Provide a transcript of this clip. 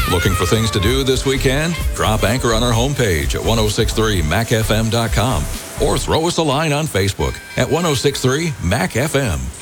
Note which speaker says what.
Speaker 1: Looking for things to do this weekend? Drop Anchor on our homepage at 1063macfm.com or throw us a line on Facebook at 1063 Mac FM.